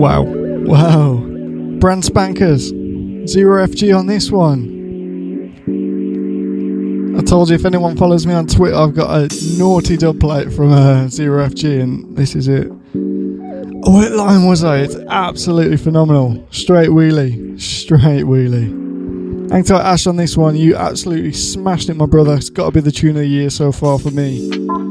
Wow. Brand spankers. Zero FG on this one. I told you if anyone follows me on Twitter, I've got a naughty dub plate from Zero FG, and this is it. Oh, what line was I? It's absolutely phenomenal. Straight wheelie. Hang tight, Ash, on this one. You absolutely smashed it, my brother. It's got to be the tune of the year so far for me.